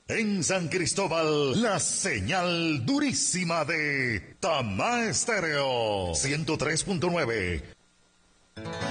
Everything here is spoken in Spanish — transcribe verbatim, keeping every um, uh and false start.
En San Cristóbal, la señal durísima de Tamá Estéreo ciento tres punto nueve.